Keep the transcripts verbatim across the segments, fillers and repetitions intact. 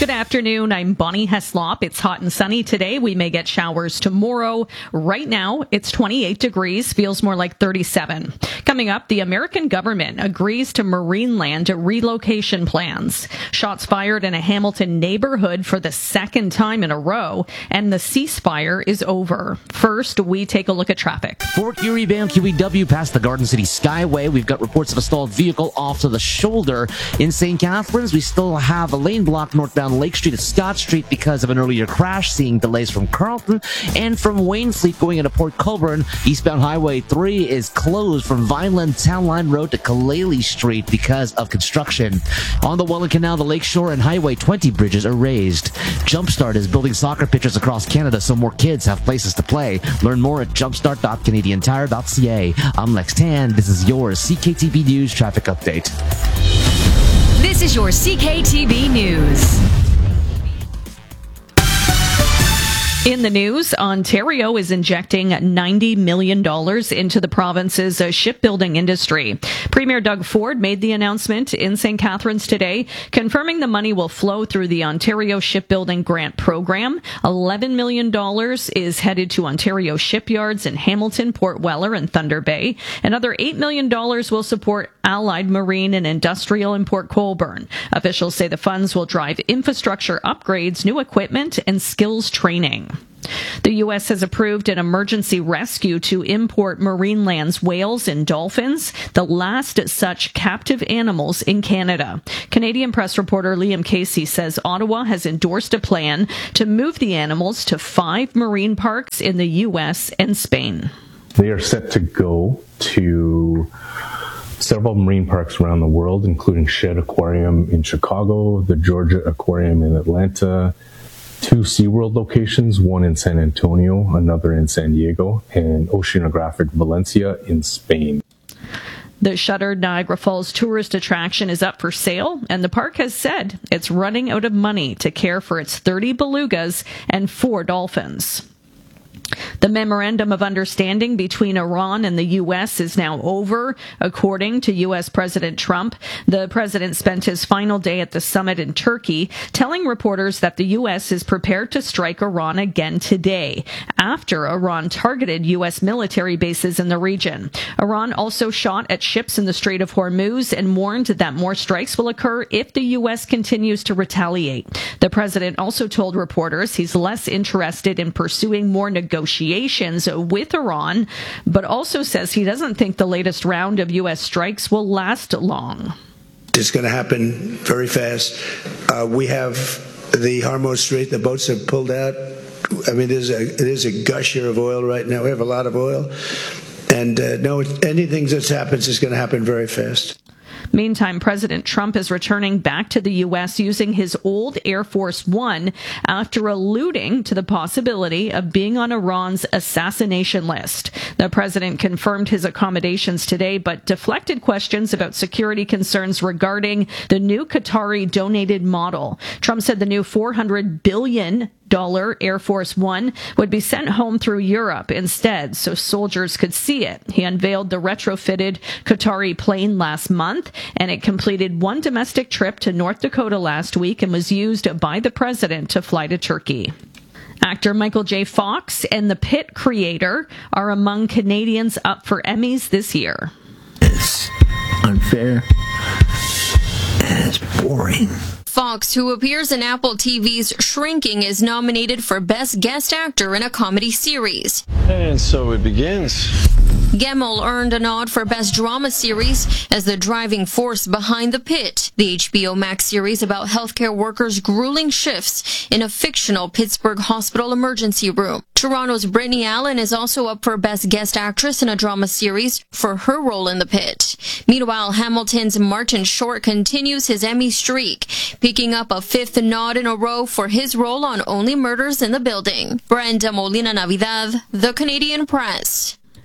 Good afternoon. I'm Bonnie Heslop. It's hot and sunny today. We may get showers tomorrow. Right now, it's twenty-eight degrees. Feels more like thirty-seven. Coming up, the American government agrees to Marineland relocation plans. Shots fired in a Hamilton neighborhood for the second time in a row, and the ceasefire is over. First, we take a look at traffic. Fort Erie bound Q E W past the Garden City Skyway. We've got reports of a stalled vehicle off to the shoulder. In Saint Catharines, we still have a lane block northbound Lake Street at Scott Street because of an earlier crash, seeing delays from Carlton. And from Wainfleet going into Port Colborne, eastbound Highway three is closed from Vineland Town Line Road to Kaleli Street because of construction. On the Welland Canal, the Lakeshore and Highway twenty bridges are raised. Jumpstart is building soccer pitches across Canada so more kids have places to play. Learn more at jumpstart dot canadian tire dot c a. I'm Lex Tan. This is your C K T V News Traffic Update. This is your C K T V News. In the news, Ontario is injecting ninety million dollars into the province's shipbuilding industry. Premier Doug Ford made the announcement in Saint Catharines today, confirming the money will flow through the Ontario Shipbuilding Grant Program. eleven million dollars is headed to Ontario shipyards in Hamilton, Port Weller, and Thunder Bay. Another eight million dollars will support Allied Marine and Industrial in Port Colborne. Officials say the funds will drive infrastructure upgrades, new equipment, and skills training. The U S has approved an emergency rescue to import Marineland's whales and dolphins, the last such captive animals in Canada. Canadian press reporter Liam Casey says Ottawa has endorsed a plan to move the animals to five marine parks in the U S and Spain. They are set to go to several marine parks around the world, including Shedd Aquarium in Chicago, the Georgia Aquarium in Atlanta, two SeaWorld locations, one in San Antonio, another in San Diego, and Oceanographic Valencia in Spain. The shuttered Niagara Falls tourist attraction is up for sale, and the park has said it's running out of money to care for its thirty belugas and four dolphins. The memorandum of understanding between Iran and the U S is now over, according to U S President Trump. The president spent his final day at the summit in Turkey, telling reporters that the U S is prepared to strike Iran again today, after Iran targeted U S military bases in the region. Iran also shot at ships in the Strait of Hormuz and warned that more strikes will occur if the U S continues to retaliate. The president also told reporters he's less interested in pursuing more negotiations negotiations with Iran, but also says he doesn't think the latest round of U S strikes will last long. It's going to happen very fast. Uh, we have the Hormuz Strait, the boats have pulled out. I mean, it is a, it is a gusher of oil right now. We have a lot of oil. And uh, no, anything that happens is going to happen very fast. Meantime, President Trump is returning back to the U S using his old Air Force One after alluding to the possibility of being on Iran's assassination list. The president confirmed his accommodations today, but deflected questions about security concerns regarding the new Qatari-donated model. Trump said the new four hundred billion dollars Air Force One would be sent home through Europe instead, so soldiers could see it. He unveiled the retrofitted Qatari plane last month, and it completed one domestic trip to North Dakota last week and was used by the president to fly to Turkey. Actor Michael J. Fox and The Pit creator are among Canadians up for Emmys this year. It's unfair and it's boring. Fox, who appears in Apple T V's Shrinking, is nominated for Best Guest Actor in a Comedy Series. And so it begins. Gemmell earned a nod for Best Drama Series as the driving force behind The Pit, the H B O Max series about healthcare workers' grueling shifts in a fictional Pittsburgh hospital emergency room. Toronto's Brittany Allen is also up for Best Guest Actress in a Drama Series for her role in The Pit. Meanwhile, Hamilton's Martin Short continues his Emmy streak, picking up a fifth nod in a row for his role on Only Murders in the Building. Brenda Molina Navidad, The Canadian Press.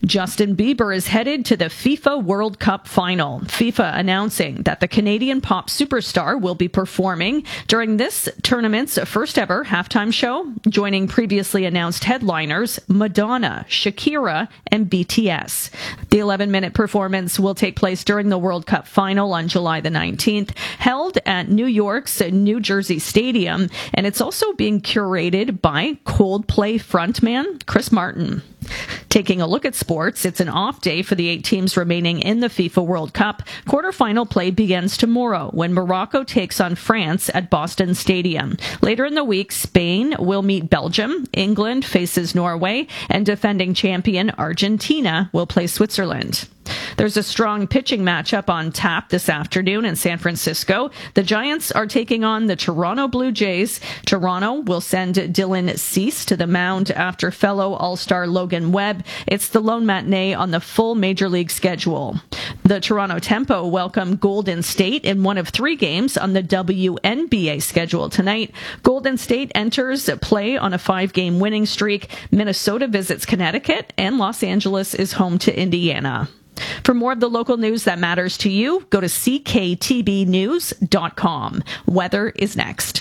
Justin Bieber is headed to the FIFA World Cup final. FIFA announcing that the Canadian pop superstar will be performing during this tournament's first ever halftime show, joining previously announced headliners Madonna, Shakira, and B T S. The eleven-minute performance will take place during the World Cup final on July the nineteenth, held at New York's New Jersey Stadium, and it's also being curated by Coldplay frontman Chris Martin. Taking a look at sports, it's an off day for the eight teams remaining in the FIFA World Cup. Quarterfinal play begins tomorrow when Morocco takes on France at Boston Stadium. Later in the week, Spain will meet Belgium, England faces Norway, and defending champion Argentina will play Switzerland. There's a strong pitching matchup on tap this afternoon in San Francisco. The Giants are taking on the Toronto Blue Jays. Toronto will send Dylan Cease to the mound after fellow All-Star Logan Webb. It's the lone matinee on the full Major League schedule. The Toronto Tempo welcome Golden State in one of three games on the W N B A schedule tonight. Golden State enters play on a five-game winning streak. Minnesota visits Connecticut, and Los Angeles is home to Indiana. For more of the local news that matters to you, go to c k t b news dot com. Weather is next.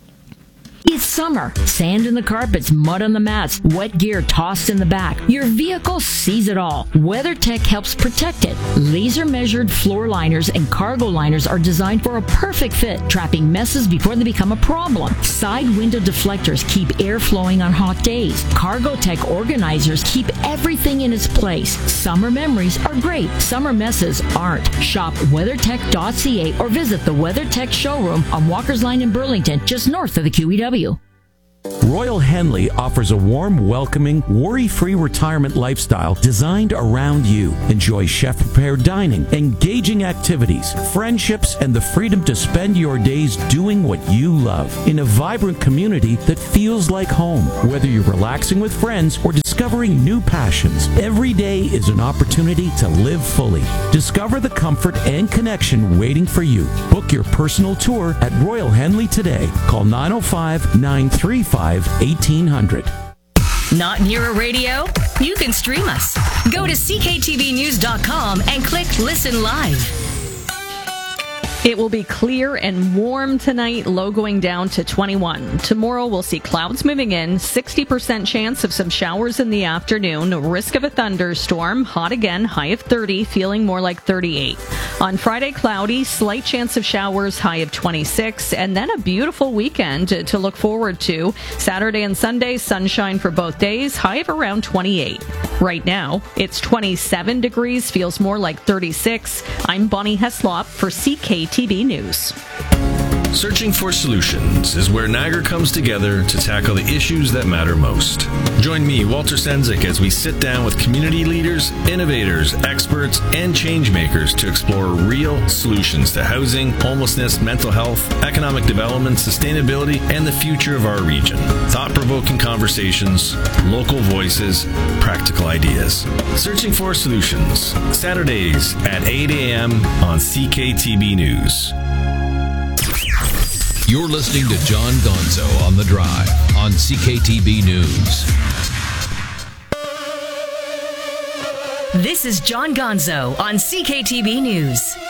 It's summer. Sand in the carpets, mud on the mats, wet gear tossed in the back. Your vehicle sees it all. WeatherTech helps protect it. Laser-measured floor liners and cargo liners are designed for a perfect fit, trapping messes before they become a problem. Side window deflectors keep air flowing on hot days. CargoTech organizers keep everything in its place. Summer memories are great. Summer messes aren't. Shop weathertech dot c a or visit the WeatherTech showroom on Walker's Line in Burlington, just north of the Q E W. Royal Henley offers a warm, welcoming, worry-free retirement lifestyle designed around you. Enjoy chef-prepared dining, engaging activities, friendships, and the freedom to spend your days doing what you love in a vibrant community that feels like home. Whether you're relaxing with friends or discovering new passions, every day is an opportunity to live fully. Discover the comfort and connection waiting for you. Book your personal tour at Royal Henley today. Call nine oh five, nine three five, eighteen hundred. Not near a radio? You can stream us. Go to c k t v news dot com and click Listen Live. It will be clear and warm tonight, low going down to twenty-one. Tomorrow we'll see clouds moving in, sixty percent chance of some showers in the afternoon, risk of a thunderstorm, hot again, high of thirty, feeling more like thirty-eight. On Friday, cloudy, slight chance of showers, high of twenty-six, and then a beautiful weekend to look forward to. Saturday and Sunday, sunshine for both days, high of around twenty-eight. Right now, it's twenty-seven degrees, feels more like thirty-six. I'm Bonnie Heslop for C K T V News. Searching for Solutions is where Niagara comes together to tackle the issues that matter most. Join me, Walter Sendzik, as we sit down with community leaders, innovators, experts, and change makers to explore real solutions to housing, homelessness, mental health, economic development, sustainability, and the future of our region. Thought-provoking conversations, local voices, practical ideas. Searching for Solutions, Saturdays at eight a.m. on C K T B News. You're listening to John Gonzo on The Drive on C K T B News. This is John Gonzo on C K T B News.